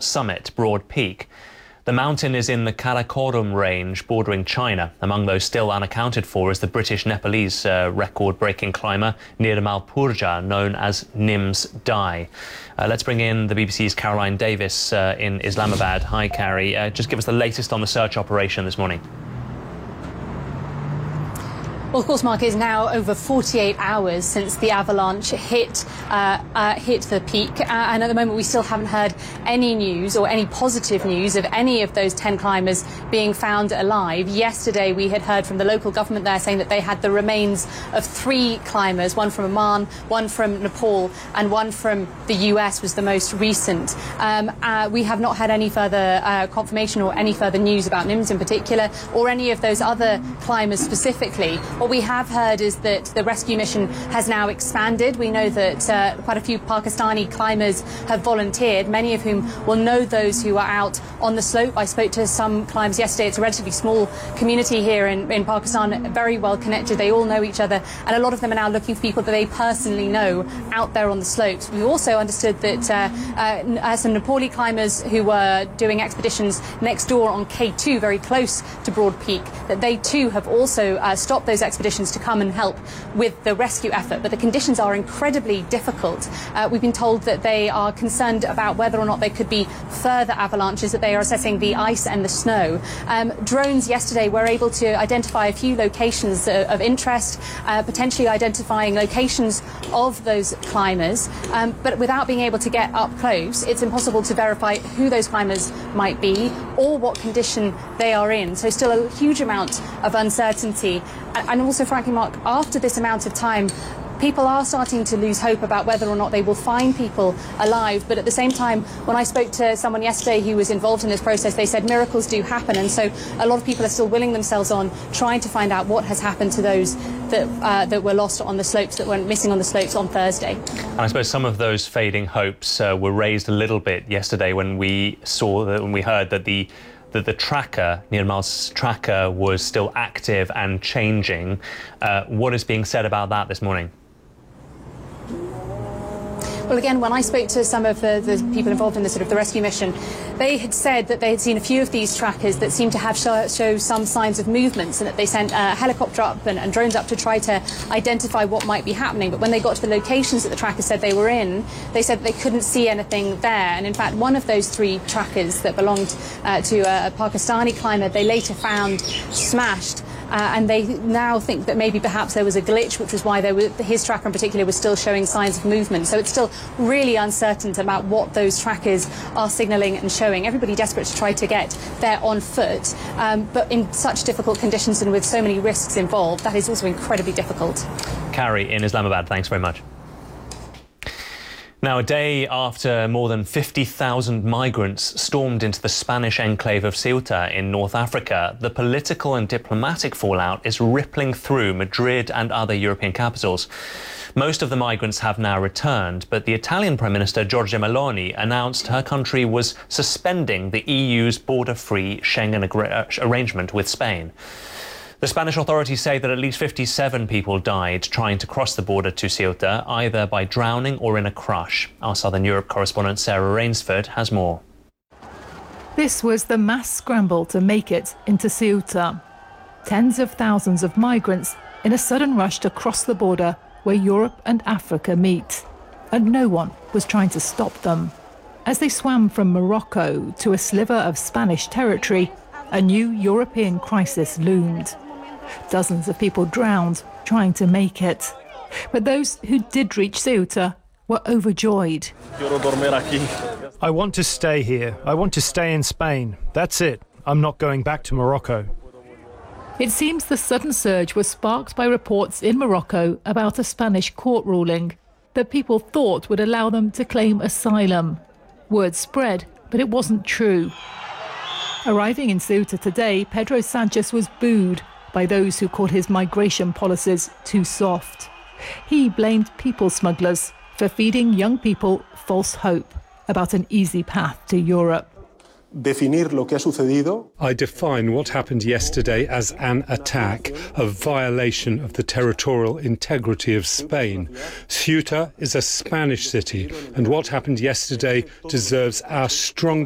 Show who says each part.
Speaker 1: summit, Broad Peak. The mountain is in the Karakoram range bordering China. Among those still unaccounted for is the British-Nepalese record-breaking climber Nirmal Purja, known as Nim's Dai. Let's bring in the BBC's Caroline Davis in Islamabad. Hi, Carrie. Just give us the latest on the search operation this morning.
Speaker 2: Well, of course, Mark, it is now over 48 hours since the avalanche hit the peak, and at the moment we still haven't heard any news or any positive news of any of those 10 climbers being found alive. Yesterday we had heard from the local government there saying that they had the remains of 3 climbers, one from Oman, one from Nepal, and one from the US was the most recent. We have not had any further confirmation or any further news about Nims in particular, or any of those other climbers specifically. What we have heard is that the rescue mission has now expanded. We know that quite a few Pakistani climbers have volunteered, many of whom will know those who are out on the slope. I spoke to some climbers yesterday. It's a relatively small community here in Pakistan, very well connected. They all know each other, and a lot of them are now looking for people that they personally know out there on the slopes. We also understood that some Nepali climbers who were doing expeditions next door on K2, very close to Broad Peak, that they too have also stopped those expeditions to come and help with the rescue effort, but the conditions are incredibly difficult. We've been told that they are concerned about whether or not there could be further avalanches, that they are assessing the ice and the snow. Drones yesterday were able to identify a few locations of interest, potentially identifying locations of those climbers, but without being able to get up close, it's impossible to verify who those climbers might be or what condition they are in. So still a huge amount of uncertainty. And also, frankly, Mark, after this amount of time, people are starting to lose hope about whether or not they will find people alive. But at the same time, when I spoke to someone yesterday who was involved in this process, they said miracles do happen. And so a lot of people are still willing themselves on trying to find out what has happened to those that were lost on the slopes, that went missing on the slopes on Thursday.
Speaker 1: And I suppose some of those fading hopes were raised a little bit yesterday when we heard that the tracker, Nirmal's tracker, was still active and changing. What is being said about that this morning?
Speaker 2: Well, again, when I spoke to some of the people involved in the rescue mission, they had said that they had seen a few of these trackers that seemed to have show some signs of movements, and that they sent a helicopter up and drones up to try to identify what might be happening. But when they got to the locations that the trackers said they were in, they said they couldn't see anything there. And in fact, one of those 3 trackers that belonged to a Pakistani climber, they later found smashed. And they now think that maybe perhaps there was a glitch, which was why his tracker in particular was still showing signs of movement. So it's still really uncertain about what those trackers are signalling and showing. Everybody desperate to try to get there on foot, but in such difficult conditions and with so many risks involved, that is also incredibly difficult.
Speaker 1: Carrie in Islamabad, thanks very much. Now, a day after more than 50,000 migrants stormed into the Spanish enclave of Ceuta in North Africa, the political and diplomatic fallout is rippling through Madrid and other European capitals. Most of the migrants have now returned, but the Italian Prime Minister Giorgia Meloni announced her country was suspending the EU's border-free Schengen arrangement with Spain. The Spanish authorities say that at least 57 people died trying to cross the border to Ceuta, either by drowning or in a crush. Our Southern Europe correspondent Sarah Rainsford has more.
Speaker 3: This was the mass scramble to make it into Ceuta. Tens of thousands of migrants in a sudden rush to cross the border where Europe and Africa meet. And no one was trying to stop them. As they swam from Morocco to a sliver of Spanish territory, a new European crisis loomed. Dozens of people drowned trying to make it. But those who did reach Ceuta were overjoyed.
Speaker 4: I want to stay here. I want to stay in Spain. That's it. I'm not going back to Morocco.
Speaker 3: It seems the sudden surge was sparked by reports in Morocco about a Spanish court ruling that people thought would allow them to claim asylum. Word spread, but it wasn't true. Arriving in Ceuta today, Pedro Sanchez was booed by those who called his migration policies too soft. He blamed people smugglers for feeding young people false hope about an easy path to Europe.
Speaker 5: I define what happened yesterday as an attack, a violation of the territorial integrity of Spain. Ceuta is a Spanish city, and what happened yesterday deserves our strong